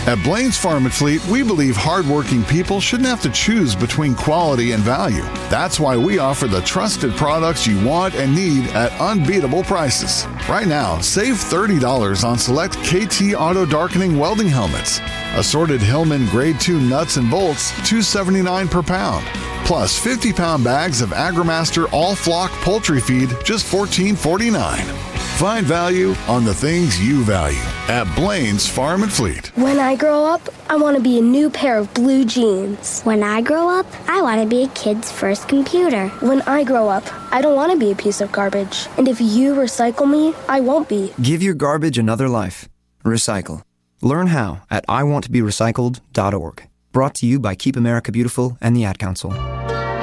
At Blaine's Farm and Fleet, we believe hardworking people shouldn't have to choose between quality and value. That's why we offer the trusted products you want and need at unbeatable prices. Right now, save $30 on select KT Auto Darkening welding helmets. Assorted Hillman Grade 2 nuts and bolts, $2.79 per pound. Plus 50-pound bags of AgriMaster all-flock poultry feed, just $14.49. Find value on the things you value at Blaine's Farm and Fleet. When I grow up, I want to be a new pair of blue jeans. When I grow up, I want to be a kid's first computer. When I grow up, I don't want to be a piece of garbage. And if you recycle me, I won't be. Give your garbage another life. Recycle. Learn how at iwanttoberecycled.org. Brought to you by Keep America Beautiful and the Ad Council.